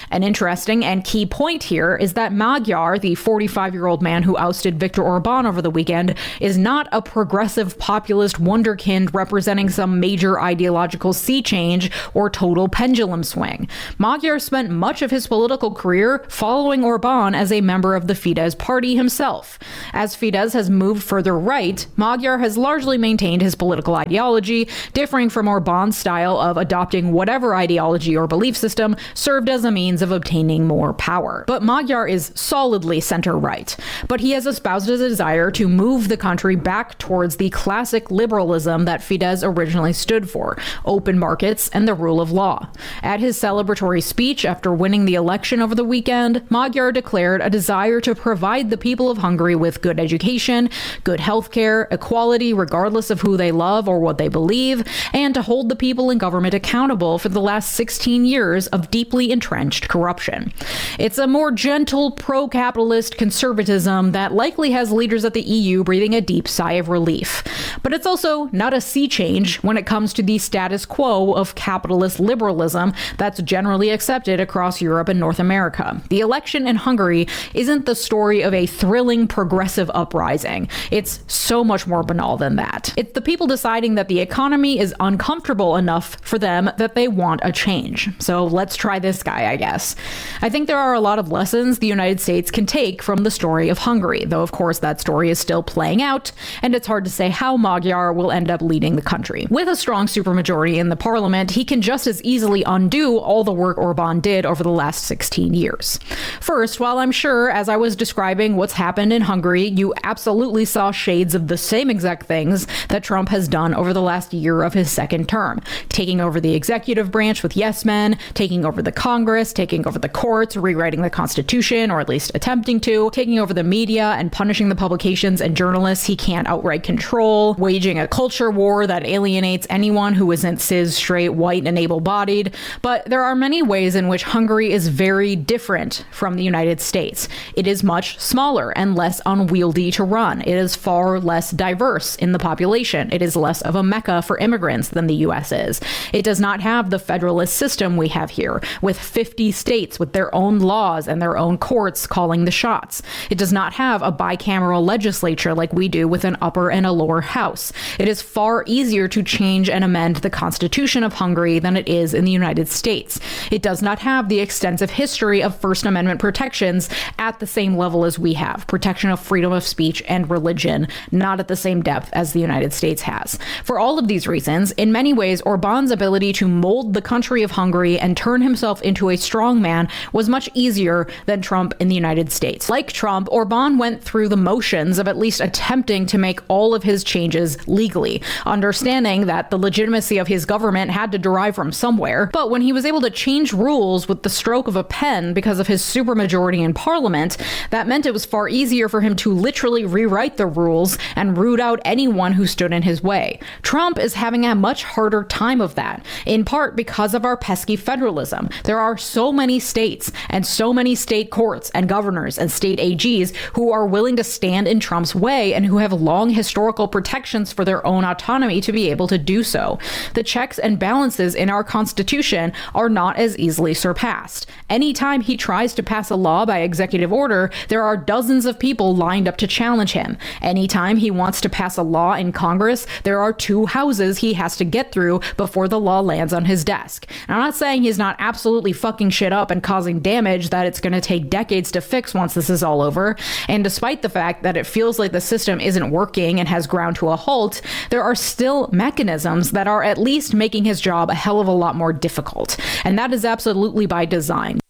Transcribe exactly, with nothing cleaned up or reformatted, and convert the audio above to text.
An interesting and key point here is that Magyar, the forty-five-year-old man who ousted Viktor Orban over the weekend, is not a progressive populist wunderkind representing some major ideological sea change or total pendulum swing. Magyar spent much of his political career following Orban as a member of the Fidesz party himself. As Fidesz has moved further right, Magyar has largely maintained his political ideology, differing from Orban's style of adopting whatever ideology or belief system served as a means of obtaining more power. But Magyar is solidly center-right, but he has espoused a desire to move the country back towards the classic liberalism that Fidesz originally stood for, open markets and the rule of law. At his celebratory speech after winning the election over the weekend, Magyar declared a desire to provide the people of Hungary with good education, good healthcare, equality regardless of who they love or what they believe, and to hold the people in government accountable for the last sixteen years of deeply entrenched corruption. It's a more gentle, pro-capitalist conservatism that likely has leaders at the E U breathing a deep sigh of relief. But it's also not a sea change when it comes to the status quo of capitalist liberalism that's generally accepted across Europe and North America. The election in Hungary isn't the story of a thrilling progressive uprising. It's so much more banal than that. It's the people deciding that the economy is uncomfortable enough for them that they want a change. So let's try this guy, I guess. I think there are a lot of lessons the United States can take from the story of Hungary, though of course that story is still playing out, and it's hard to say how Magyar will end up leading the country. With a strong supermajority in the parliament, he can just as easily undo all the work Orban did over the last sixteen years. First, while I'm sure as I was describing what's happened in Hungary, you absolutely saw shades of the same exact things that Trump has done over the last year of his second term, taking over the executive branch with yes men, taking over the Congress, taking over the courts, rewriting the Constitution, or at least attempting to, taking over the media and punishing the publications and journalists he can't outright control, waging a culture war that alienates anyone who isn't cis, straight, white, and able-bodied. But there are many ways in which Hungary is very different from the United States. It is much smaller and less unwieldy to run. It is far less diverse in the population. It is less of a mecca for immigrants than the U S is. It does not have the federalist system we have here, with fifty states with their own laws and their own courts calling the shots. It does not have a bicameral legislature like we do with an upper and a lower house. It is far easier to change and amend the Constitution of Hungary than it is in the United States. It does not have the extensive history of First Amendment protections at the same level as we have. Protection of freedom of speech and religion, not at the same depth as the United States has. For all of these reasons, in many ways, Orban's ability to mold the country of Hungary and turn himself into a strongman was much easier than Trump in the United States. Like Trump, Orban went through the motions of at least attempting to make all of his changes legally, understanding that the legitimacy of his government had to derive from somewhere. But when he was able to change rules with the stroke of a pen because of his supermajority in parliament, that meant it was far easier for him to literally rewrite the rules and root out anyone who stood in his way. Trump is having a much harder time of that, in part because of our pesky federalism. There are so many states and so many state courts and governors and state A Gs who are willing to stand in Trump's way and who have long historical protections for their own autonomy to be able to do so. The checks and balances in our Constitution are not as easily surpassed. Anytime he tries to pass a law by executive order, there are dozens of people lined up to challenge him. Anytime he wants to pass a law in Congress, there are two houses he has to get through before the law lands on his desk. And I'm not saying he's not absolutely fucking shit up and causing damage that it's going to take decades to fix once this is all over. And despite the fact that it feels like the system isn't working and has ground to a halt, there are still mechanisms that are at least making his job a hell of a lot more difficult. And that is absolutely by design.